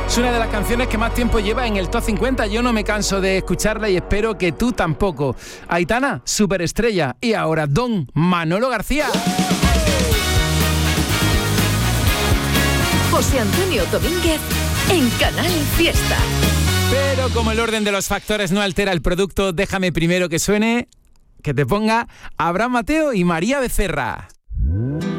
Es una de las canciones que más tiempo lleva en el Top 50. Yo no me canso de escucharla y espero que tú tampoco. Aitana, superestrella. Y ahora Don Manolo García. José Antonio Domínguez en Canal Fiesta. Pero como el orden de los factores no altera el producto, déjame primero que suene, que te ponga Abraham Mateo y María Becerra.